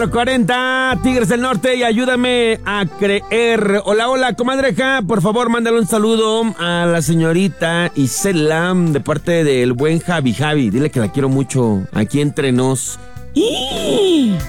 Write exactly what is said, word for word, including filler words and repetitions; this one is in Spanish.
cuarenta, Tigres del Norte, y ayúdame a creer. Hola, hola, comadreja, por favor, mándale un saludo a la señorita Isela de parte del buen Javi Javi. Dile que la quiero mucho, aquí entre nos.